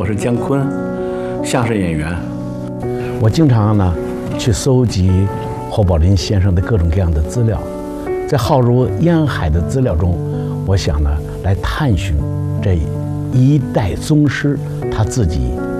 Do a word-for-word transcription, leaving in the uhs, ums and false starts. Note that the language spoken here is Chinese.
我是姜昆，相声演员。 我经常呢去搜集侯宝林先生的各种各样的资料，在浩如烟海的资料中，我想呢来探寻这一代宗师他自己